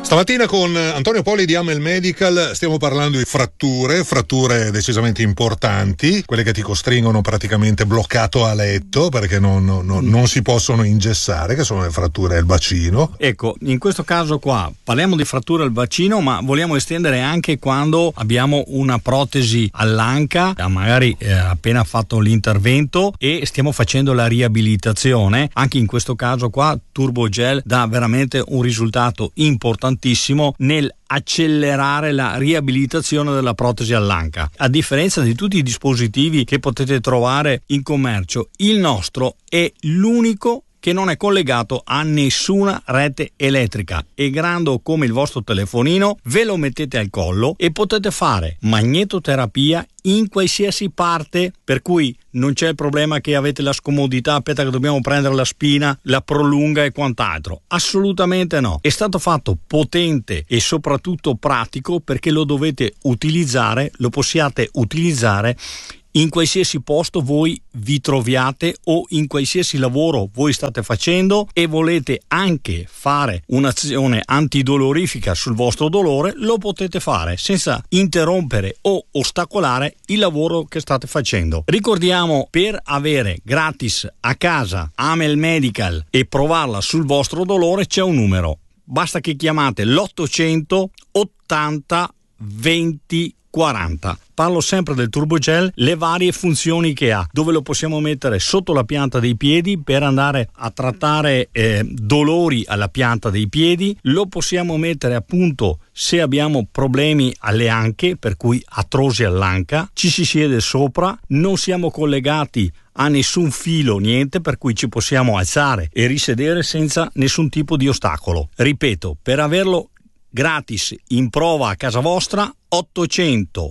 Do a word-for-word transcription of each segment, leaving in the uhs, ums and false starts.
Stamattina con Antonio Poli di Amel Medical stiamo parlando di fratture, fratture decisamente importanti, quelle che ti costringono praticamente bloccato a letto perché non, non, non si possono ingessare, che sono le fratture al bacino. Ecco, in questo caso qua parliamo di fratture al bacino, ma vogliamo estendere anche quando abbiamo una protesi all'anca, magari eh, appena fatto l'intervento e stiamo facendo la riabilitazione. Anche in questo caso qua Turbogel dà veramente un risultato importantissimo nel accelerare la riabilitazione della protesi all'anca. A differenza di tutti i dispositivi che potete trovare in commercio, il nostro è l'unico che non è collegato a nessuna rete elettrica. È grande come il vostro telefonino, ve lo mettete al collo e potete fare magnetoterapia in qualsiasi parte, per cui non c'è il problema che avete la scomodità, aspetta che dobbiamo prendere la spina, la prolunga e quant'altro. Assolutamente no. È stato fatto potente e soprattutto pratico perché lo dovete utilizzare, lo possiate utilizzare in qualsiasi posto voi vi troviate o in qualsiasi lavoro voi state facendo e volete anche fare un'azione antidolorifica sul vostro dolore, lo potete fare senza interrompere o ostacolare il lavoro che state facendo. Ricordiamo, per avere gratis a casa Amel Medical e provarla sul vostro dolore c'è un numero, basta che chiamate l'ottocento ottanta venti quaranta. Parlo sempre del Turbogel, le varie funzioni che ha, dove lo possiamo mettere sotto la pianta dei piedi per andare a trattare eh, dolori alla pianta dei piedi, lo possiamo mettere appunto se abbiamo problemi alle anche, per cui atrosi all'anca, ci si siede sopra, non siamo collegati a nessun filo, niente, per cui ci possiamo alzare e risedere senza nessun tipo di ostacolo. Ripeto, per averlo gratis in prova a casa vostra, ottocento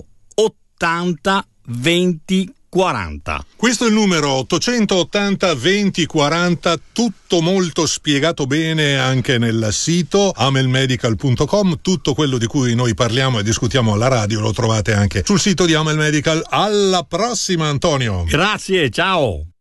ottanta venti quaranta. Questo è il numero ottocento ottanta venti quaranta, tutto molto spiegato bene anche nel sito amelmedical punto com. Tutto quello di cui noi parliamo e discutiamo alla radio lo trovate anche sul sito di Amel Medical. Alla prossima, Antonio. Grazie, ciao.